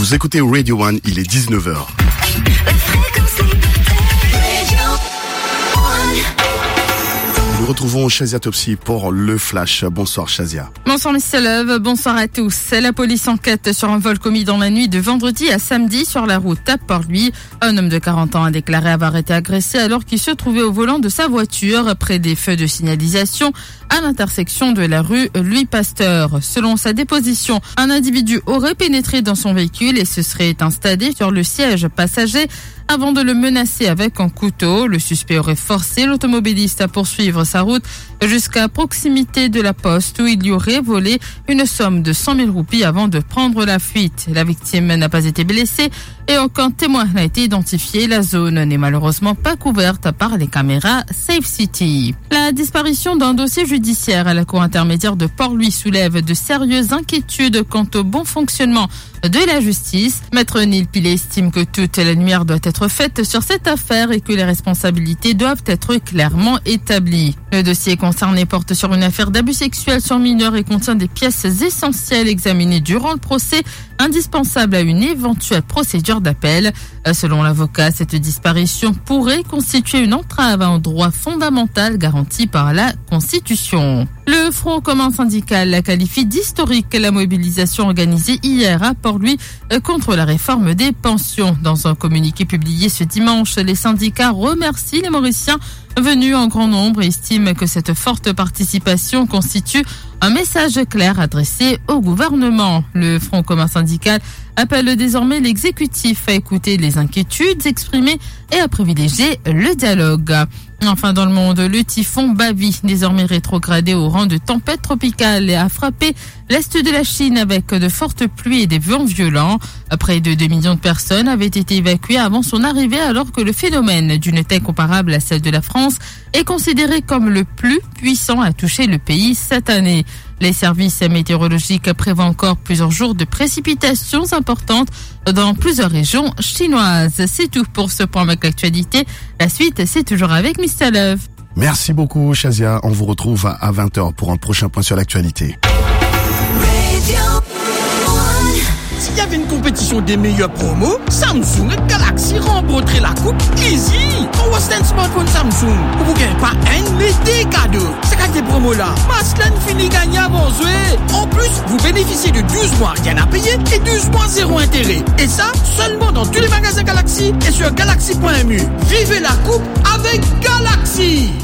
Vous écoutez Radio One, il est 19h. Nous retrouvons Shazia Topsy pour le Flash. Bonsoir Shazia. Bonsoir Mr. Love, bonsoir à tous. La police enquête sur un vol commis dans la nuit de vendredi à samedi sur la route à Port-Louis. Un homme de 40 ans a déclaré avoir été agressé alors qu'il se trouvait au volant de sa voiture près des feux de signalisation à l'intersection de la rue Louis Pasteur. Selon sa déposition, un individu aurait pénétré dans son véhicule et se serait installé sur le siège passager avant de le menacer avec un couteau. Le suspect aurait forcé l'automobiliste à poursuivre sa route jusqu'à proximité de la poste où il lui aurait volé une somme de 100 000 roupies avant de prendre la fuite. La victime n'a pas été blessée et aucun témoin n'a été identifié. La zone n'est malheureusement pas couverte par les caméras Safe City. La disparition d'un dossier judiciaire à la cour intermédiaire de Port-Louis soulève de sérieuses inquiétudes quant au bon fonctionnement de la justice. Maître Neil Pilet estime que toute la lumière doit être faite sur cette affaire et que les responsabilités doivent être clairement établies. Le dossier concerné porte sur une affaire d'abus sexuels sur mineurs et contient des pièces essentielles examinées durant le procès, indispensables à une éventuelle procédure d'appel. Selon l'avocat, cette disparition pourrait constituer une entrave à un droit fondamental garanti par la Constitution. Le Front commun syndical qualifie d'historique la mobilisation organisée hier à Port-Louis contre la réforme des pensions. Dans un communiqué publié ce dimanche, les syndicats remercient les Mauriciens venus en grand nombre et estiment que cette forte participation constitue un message clair adressé au gouvernement. Le Front commun syndical appelle désormais l'exécutif à écouter les inquiétudes exprimées et à privilégier le dialogue. Enfin, dans le monde, le typhon Bavi, désormais rétrogradé au rang de tempête tropicale, a frappé l'est de la Chine avec de fortes pluies et des vents violents. Près de 2 millions de personnes avaient été évacuées avant son arrivée, alors que le phénomène, d'une taille comparable à celle de la France, est considéré comme le plus puissant à toucher le pays cette année. Les services météorologiques prévoient encore plusieurs jours de précipitations importantes dans plusieurs régions chinoises. C'est tout pour ce point avec l'actualité. La suite, c'est toujours avec Mr. Love. Merci beaucoup Shazia. On vous retrouve à 20h pour un prochain point sur l'actualité. S'il y avait une compétition des meilleurs promos, Samsung et Galaxy remporteraient la coupe easy. Pour un smartphone Samsung, vous ne gagnez pas un, mais des cadeaux. C'est quand des promos là, Maslan finit gagner avant jouer. En plus, vous bénéficiez de 12 mois rien à payer et 12 mois zéro intérêt. Et ça, seulement dans tous les magasins Galaxy et sur galaxy.mu. Vivez la coupe avec Galaxy.